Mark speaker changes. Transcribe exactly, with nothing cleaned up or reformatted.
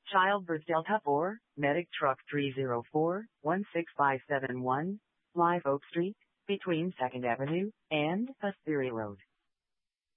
Speaker 1: Childbirth Delta four, Medic Truck three zero four, one six five seven one, Live Oak Street, between second Avenue and Hesperia Road.